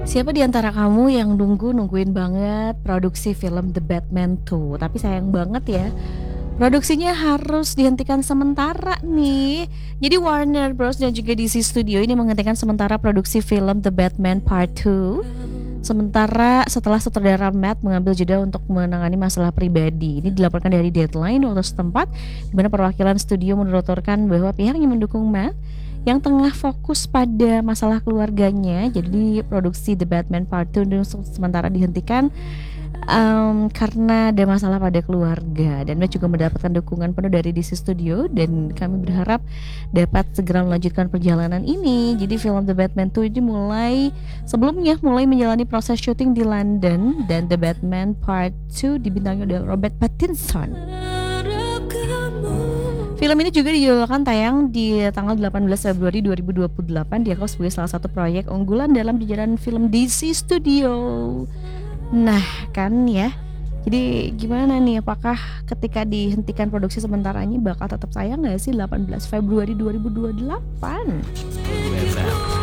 Siapa di antara kamu yang nungguin banget produksi film The Batman 2? Tapi sayang banget ya, produksinya harus dihentikan sementara nih. Jadi Warner Bros dan juga DC Studio ini menghentikan sementara produksi film The Batman Part 2. Sementara setelah sutradara Matt mengambil jeda untuk menangani masalah pribadi. Ini dilaporkan dari Deadline waktu setempat, di mana perwakilan studio menuturkan bahwa pihaknya mendukung Matt yang tengah fokus pada masalah keluarganya. Jadi produksi The Batman Part 2 sementara dihentikan karena ada masalah pada keluarga, dan Matt juga mendapatkan dukungan penuh dari DC Studio dan kami berharap dapat segera melanjutkan perjalanan ini. Jadi film The Batman 2 ini sebelumnya mulai menjalani proses syuting di London, dan The Batman Part 2 dibintangi oleh Robert Pattinson. Film ini juga dijadwalkan tayang di tanggal 18 Februari 2028, dianggap sebagai salah satu proyek unggulan dalam jajaran film DC Studio. Nah kan ya, jadi gimana nih, apakah ketika dihentikan produksi sementaranya bakal tetap sayang gak sih 18 Februari 2028?